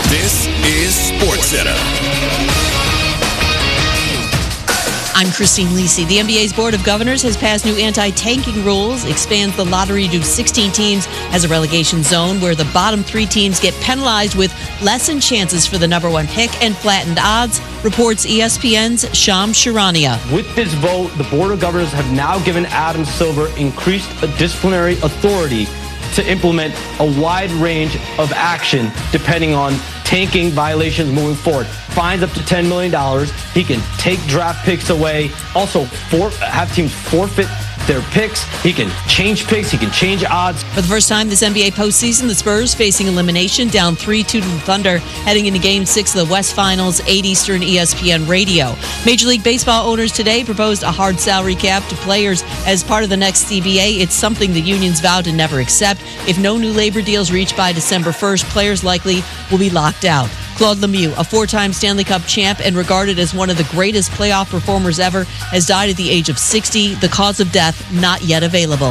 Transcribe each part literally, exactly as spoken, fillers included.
This is SportsCenter. I'm Christine Lisi. The N B A's Board of Governors has passed new anti-tanking rules, expands the lottery to sixteen teams as a relegation zone where the bottom three teams get penalized with lessened chances for the number one pick and flattened odds, reports E S P N's Shams Charania. With this vote, the Board of Governors have now given Adam Silver increased disciplinary authority to implement a wide range of action depending on tanking violations moving forward. Fines up to ten million dollars. He can take draft picks away. Also, for, have teams forfeit their picks. He can change picks. He can change odds. For the first time this N B A postseason, the Spurs facing elimination, down three two to the Thunder, heading into Game six of the West Finals, eight Eastern, E S P N Radio. Major League Baseball owners today proposed a hard salary cap to players as part of the next C B A. It's something the unions vowed to never accept. If no new labor deals reached by December first, players likely will be locked out. Claude Lemieux, a four-time Stanley Cup champ and regarded as one of the greatest playoff performers ever, has died at the age of sixty. The cause of death not yet available.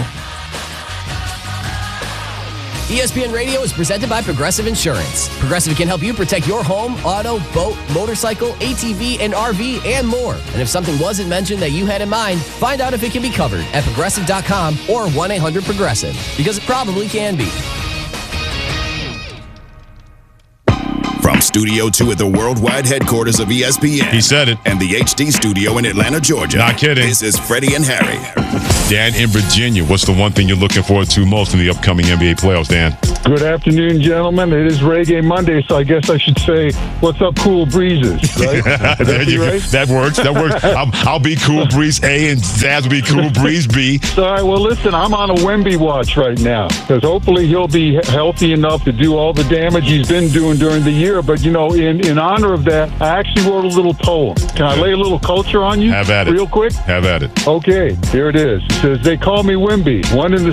E S P N Radio is presented by Progressive Insurance. Progressive can help you protect your home, auto, boat, motorcycle, A T V, and R V, and more. And if something wasn't mentioned that you had in mind, find out if it can be covered at progressive dot com or one eight hundred progressive, because it probably can be. From Studio two at the worldwide headquarters of E S P N. He said it. And the H D studio in Atlanta, Georgia. Not kidding. This is Freddie and Harry. Dan in Virginia, what's the one thing you're looking forward to most in the upcoming N B A playoffs, Dan? Good afternoon, gentlemen. It is Reggae Monday, so I guess I should say, what's up, Cool Breezes, right? There you go. Right? That works. That works. I'll, I'll be Cool Breeze A and Zaz will be Cool Breeze B. All right, well, listen, I'm on a Wemby watch right now because hopefully he'll be healthy enough to do all the damage he's been doing during the year. But, you know, in, in honor of that, I actually wrote a little poem. Can I lay a little culture on you? Have at it. Real quick? Have at it. Okay, here it is. It says, they call me Wemby, one in the